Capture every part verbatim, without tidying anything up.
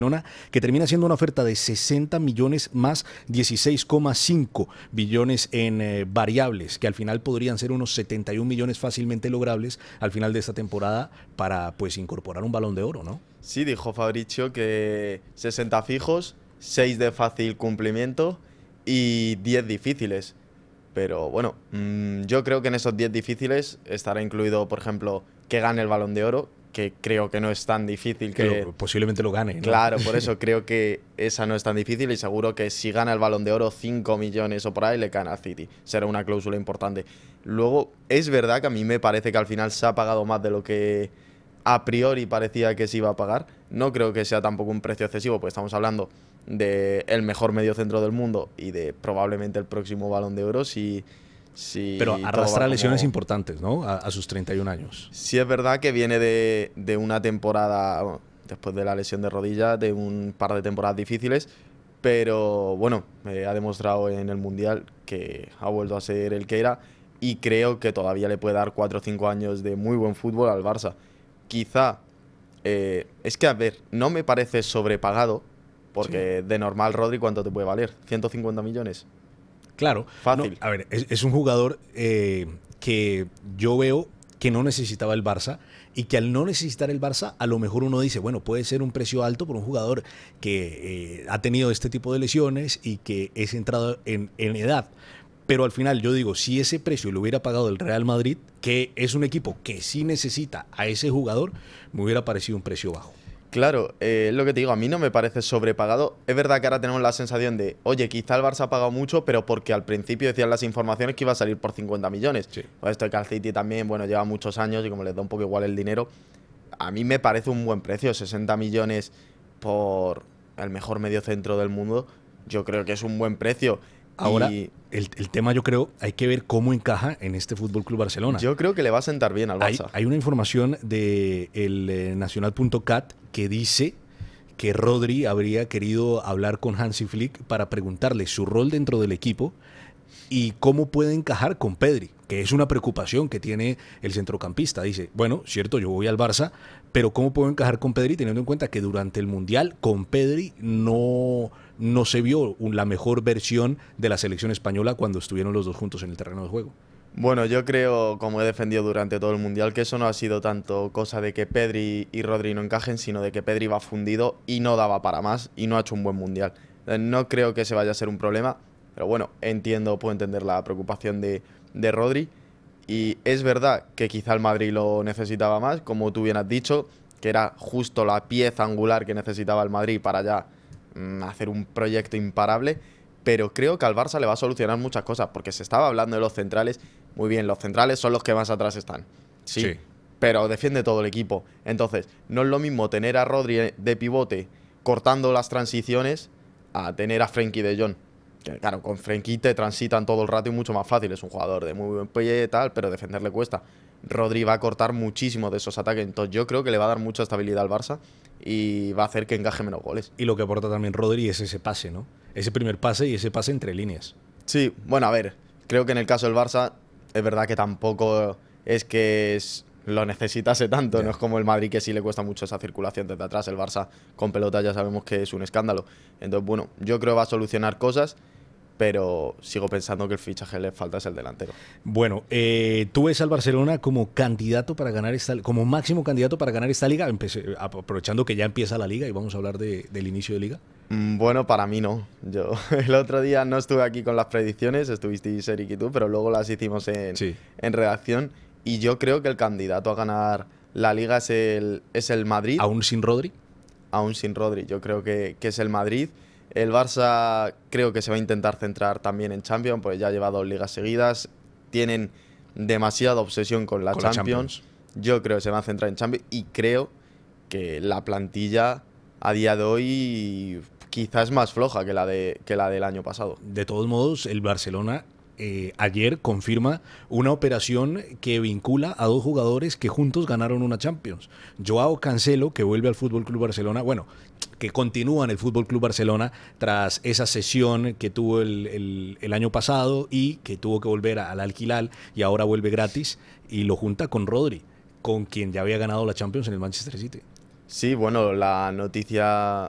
que termina siendo una oferta de sesenta millones más dieciséis coma cinco billones en eh, variables, que al final podrían ser unos setenta y un millones fácilmente logrables al final de esta temporada para pues incorporar un Balón de Oro, ¿no? Sí, dijo Fabricio que sesenta fijos, seis de fácil cumplimiento y diez difíciles. Pero bueno, mmm, yo creo que en esos diez difíciles estará incluido, por ejemplo, que gane el Balón de Oro, que creo que no es tan difícil que... que lo, posiblemente lo gane, ¿no? Claro, por eso creo que esa no es tan difícil y seguro que si gana el Balón de Oro cinco millones o por ahí le caen al City. Será una cláusula importante. Luego, es verdad que a mí me parece que al final se ha pagado más de lo que a priori parecía que se iba a pagar. No creo que sea tampoco un precio excesivo, pues estamos hablando del mejor mediocentro del mundo y de probablemente el próximo Balón de Oro si... Sí, pero arrastra como... lesiones importantes, ¿no? A, a sus treinta y un años. Sí, es verdad que viene de, de una temporada, bueno, después de la lesión de rodilla, de un par de temporadas difíciles, pero bueno, eh, ha demostrado en el Mundial que ha vuelto a ser el que era y creo que todavía le puede dar cuatro o cinco años de muy buen fútbol al Barça. Quizá, eh, es que a ver, no me parece sobrepagado, porque sí. De normal Rodri, ¿cuánto te puede valer? ¿ciento cincuenta millones? Claro, fácil. No, a ver, es, es un jugador eh, que yo veo que no necesitaba el Barça y que al no necesitar el Barça, a lo mejor uno dice, bueno, puede ser un precio alto por un jugador que eh, ha tenido este tipo de lesiones y que es entrado en, en edad. Pero al final yo digo, si ese precio lo hubiera pagado el Real Madrid, que es un equipo que sí necesita a ese jugador, me hubiera parecido un precio bajo. Claro, eh, es lo que te digo, a mí no me parece sobrepagado. Es verdad que ahora tenemos la sensación de, oye, quizá el Barça ha pagado mucho, pero porque al principio decían las informaciones que iba a salir por cincuenta millones. Sí. Pues esto que al City también, bueno, lleva muchos años y como les da un poco igual el dinero, a mí me parece un buen precio, sesenta millones por el mejor mediocentro del mundo, yo creo que es un buen precio. Ahora, y el, el tema yo creo, hay que ver cómo encaja en este Fútbol Club Barcelona. Yo creo que le va a sentar bien al Barça. Hay, hay una información de el eh, nacional punto cat que dice que Rodri habría querido hablar con Hansi Flick para preguntarle su rol dentro del equipo y cómo puede encajar con Pedri, que es una preocupación que tiene el centrocampista. Dice, bueno, cierto, yo voy al Barça, pero ¿cómo puedo encajar con Pedri teniendo en cuenta que durante el Mundial con Pedri no, no se vio la mejor versión de la selección española cuando estuvieron los dos juntos en el terreno de juego? Bueno, yo creo, como he defendido durante todo el Mundial, que eso no ha sido tanto cosa de que Pedri y Rodri no encajen, sino de que Pedri va fundido y no daba para más y no ha hecho un buen Mundial. No creo que ese vaya a ser un problema, pero bueno, entiendo, puedo entender la preocupación de, de Rodri. Y es verdad que quizá el Madrid lo necesitaba más, como tú bien has dicho, que era justo la pieza angular que necesitaba el Madrid para ya mmm, hacer un proyecto imparable. Pero creo que al Barça le va a solucionar muchas cosas, porque se estaba hablando de los centrales. Muy bien, los centrales son los que más atrás están. Sí, sí. Pero defiende todo el equipo. Entonces, no es lo mismo tener a Rodri de pivote cortando las transiciones a tener a Frenkie de Jong. Que claro, con Frenkie te transitan todo el rato y mucho más fácil. Es un jugador de muy buen pie y tal, pero defenderle cuesta. Rodri va a cortar muchísimo de esos ataques. Entonces yo creo que le va a dar mucha estabilidad al Barça y va a hacer que encaje menos goles. Y lo que aporta también Rodri es ese pase, ¿no? Ese primer pase y ese pase entre líneas. Sí, bueno, a ver, creo que en el caso del Barça es verdad que tampoco es que es, lo necesitase tanto, yeah. No es como el Madrid que sí le cuesta mucho esa circulación desde atrás. El Barça con pelota ya sabemos que es un escándalo. Entonces, bueno, yo creo que va a solucionar cosas, pero sigo pensando que el fichaje le falta es el delantero. Bueno, eh, ¿tú ves al Barcelona como candidato para ganar esta, como máximo candidato para ganar esta liga? Empecé, aprovechando que ya empieza la liga y vamos a hablar de, del inicio de liga. Mm, bueno, para mí no. Yo el otro día no estuve aquí con las predicciones, estuvisteis Eric y tú, pero luego las hicimos en, sí. en redacción y yo creo que el candidato a ganar la liga es el, es el Madrid. ¿Aún sin Rodri? Aún sin Rodri, yo creo que, que es el Madrid. El Barça creo que se va a intentar centrar también en Champions, pues ya ha llevado ligas seguidas. Tienen demasiada obsesión con la, con Champions. la Champions. Yo creo que se van a centrar en Champions y creo que la plantilla a día de hoy quizás es más floja que la, de, que la del año pasado. De todos modos, el Barcelona eh, ayer confirma una operación que vincula a dos jugadores que juntos ganaron una Champions. Joao Cancelo, que vuelve al F C Barcelona, bueno, que continúa en el F C Barcelona tras esa sesión que tuvo el, el, el año pasado y que tuvo que volver al Al Hilal y ahora vuelve gratis y lo junta con Rodri, con quien ya había ganado la Champions en el Manchester City. Sí, bueno, la noticia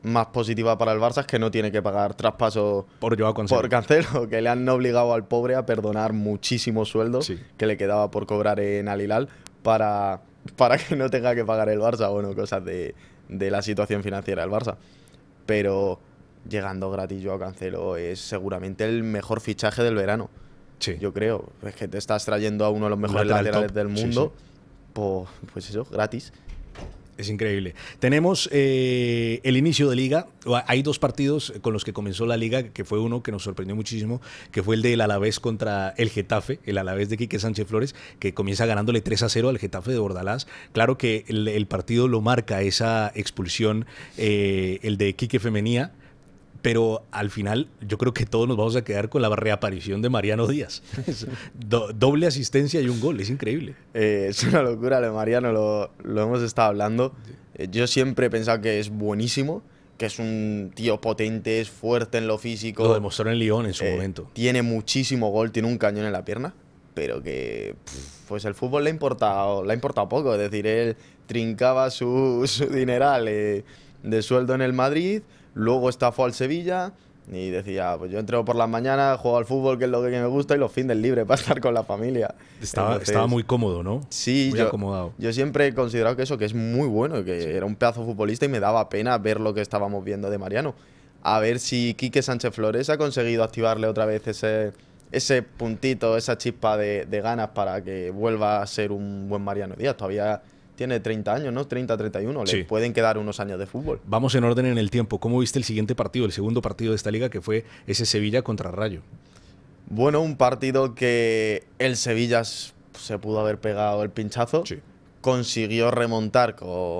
más positiva para el Barça es que no tiene que pagar traspaso por Joao Cancelo. por Cancelo, que le han obligado al pobre a perdonar muchísimo sueldo Sí. que le quedaba por cobrar en Al Hilal para, para que no tenga que pagar el Barça, bueno, cosas de, de la situación financiera del Barça. Pero llegando gratis Joao Cancelo es seguramente el mejor fichaje del verano. Sí. Yo creo, es que te estás trayendo a uno de los Un mejores lateral laterales top. del mundo, Sí, Pues, pues eso, gratis. Es increíble. Tenemos eh, el inicio de liga. Hay dos partidos con los que comenzó la liga, que fue uno que nos sorprendió muchísimo, que fue el del Alavés contra el Getafe, el Alavés de Quique Sánchez Flores, que comienza ganándole tres a cero al Getafe de Bordalás. Claro que el, el partido lo marca esa expulsión, eh, el de Quique Femenía, pero al final yo creo que todos nos vamos a quedar con la reaparición de Mariano Díaz. Do, doble asistencia y un gol, es increíble. Eh, es una locura lo de Mariano, lo, lo hemos estado hablando. Eh, yo siempre he pensado que es buenísimo, que es un tío potente, es fuerte en lo físico. Lo demostró en Lyon en su eh, momento. Tiene muchísimo gol, tiene un cañón en la pierna, pero que pff, pues el fútbol le ha importado, le ha importado poco. Es decir, él trincaba su, su dineral eh, de sueldo en el Madrid, luego estafó al Sevilla y decía, pues yo entreno por las mañanas, juego al fútbol, que es lo que me gusta, y los fines libres para estar con la familia. Estaba, Entonces, estaba muy cómodo, ¿no? Sí, muy yo, acomodado. yo siempre he considerado que eso, que es muy bueno, que Sí. era un pedazo futbolista y me daba pena ver lo que estábamos viendo de Mariano. A ver si Quique Sánchez Flores ha conseguido activarle otra vez ese, ese puntito, esa chispa de, de ganas para que vuelva a ser un buen Mariano Díaz. Todavía tiene treinta años, ¿no? treinta, treinta y uno. Sí. Le pueden quedar unos años de fútbol. Vamos en orden en el tiempo. ¿Cómo viste el siguiente partido, el segundo partido de esta liga, que fue ese Sevilla contra Rayo? Bueno, un partido que el Sevilla s- se pudo haber pegado el pinchazo. Sí. Consiguió remontar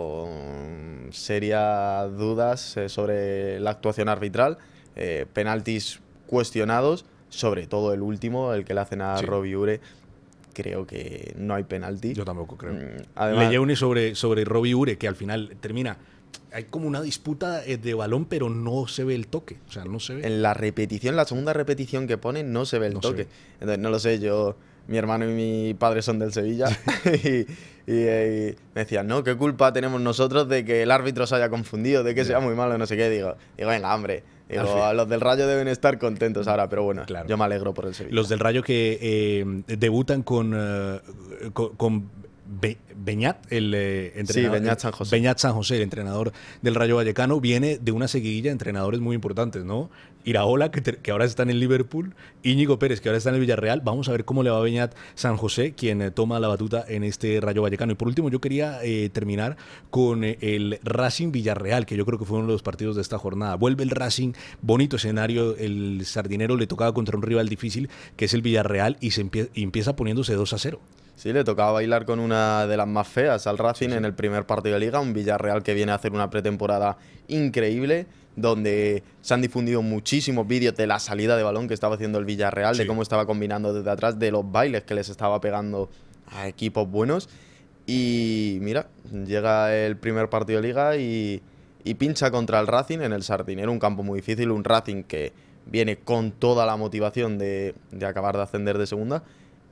con serias dudas eh, sobre la actuación arbitral, eh, penaltis cuestionados, sobre todo el último, el que le hacen a Sí. Robbie Ure. Creo que no hay penalti. Yo tampoco creo. Mm, Además, Leí une sobre, sobre Robbie Ure, que al final termina. Hay como una disputa eh, de balón, pero no se ve el toque. O sea, no se ve. en la repetición, la segunda repetición que ponen, no se ve el No se toque. ve. Entonces, no lo sé, yo, mi hermano y mi padre son del Sevilla y, y, y me decían, no, ¿qué culpa tenemos nosotros de que el árbitro se haya confundido, de que sea muy malo, no sé qué? Digo, digo venga, hombre, digo, Al fin. a los del Rayo deben estar contentos ahora, pero bueno, Claro. yo me alegro por el Sevilla. Los del Rayo que eh, debutan con, eh, con, con Be- Beñat, el eh, entrenador. Beñat San José. Beñat San José, el entrenador del Rayo Vallecano, viene de una seguidilla de entrenadores muy importantes, ¿no? Iraola, que, te- que ahora está en el Liverpool, Íñigo Pérez, que ahora está en el Villarreal. Vamos a ver cómo le va a Beñat San José, quien eh, toma la batuta en este Rayo Vallecano. Y por último, yo quería eh, terminar con eh, el Racing Villarreal, que yo creo que fue uno de los partidos de esta jornada. Vuelve el Racing, bonito escenario, el sardinero le tocaba contra un rival difícil, que es el Villarreal, y se empie- y empieza poniéndose dos a cero. Sí, le tocaba bailar con una de las más feas al Racing en el primer partido de Liga, un Villarreal que viene a hacer una pretemporada increíble, donde se han difundido muchísimos vídeos de la salida de balón que estaba haciendo el Villarreal, Sí. de cómo estaba combinando desde atrás, de los bailes que les estaba pegando a equipos buenos. Y mira, llega el primer partido de Liga y, y pincha contra el Racing en el Sardinero, un campo muy difícil, un Racing que viene con toda la motivación de, de acabar de ascender de segunda.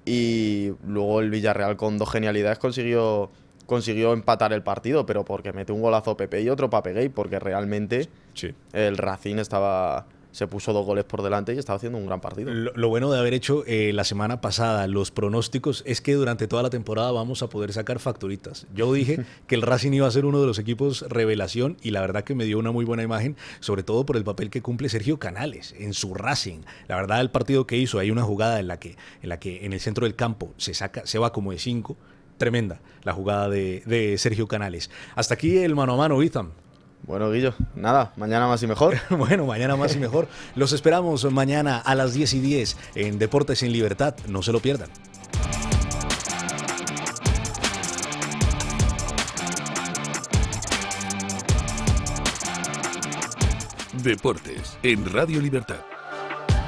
Y luego el Villarreal con dos genialidades consiguió, consiguió empatar el partido, pero porque mete un golazo Pepe y otro Pape Gay, porque realmente Sí. el Racing estaba, se puso dos goles por delante y estaba haciendo un gran partido. Lo, lo bueno de haber hecho eh, la semana pasada los pronósticos es que durante toda la temporada vamos a poder sacar facturitas. Yo dije que el Racing iba a ser uno de los equipos revelación y la verdad que me dio una muy buena imagen, sobre todo por el papel que cumple Sergio Canales en su Racing. La verdad, el partido que hizo, hay una jugada en la que en, la que en el centro del campo se, saca, se va como de cinco. Tremenda la jugada de, de Sergio Canales. Hasta aquí el mano a mano, Ethan. Bueno, Guillo, nada, mañana más y mejor. Bueno, mañana más y mejor. Los esperamos mañana a las diez y diez en Deportes en Libertad. No se lo pierdan. Deportes en Radio Libertad.